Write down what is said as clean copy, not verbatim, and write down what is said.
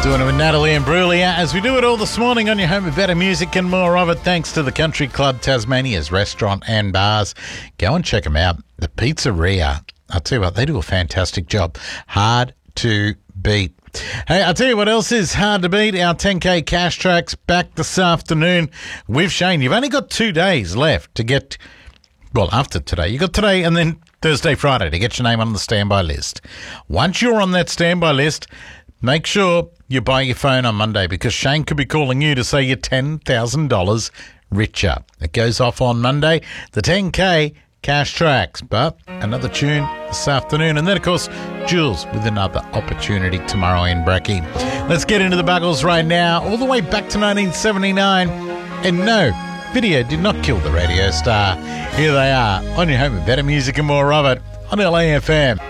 Doing it with Natalie and Brulia as we do it all this morning on your home of better music and more of it, thanks to the Country Club Tasmania's restaurant and bars. Go and check them out. The Pizzeria. I'll tell you what, they do a fantastic job. Hard to beat. Hey, I'll tell you what else is hard to beat. Our 10K cash tracks back this afternoon with Shane. You've only got 2 days left to get, well, after today. You got today and then Thursday, Friday to get your name on the standby list. Once you're on that standby list, make sure you buy your phone on Monday because Shane could be calling you to say you're $10,000 richer. It goes off on Monday, the 10K cash tracks. But another tune this afternoon. And then, of course, Jules with another opportunity tomorrow in Bracky. Let's get into the Buggles right now, all the way back to 1979. And no, video did not kill the radio star. Here they are on your home of better music and more of it on LAFM.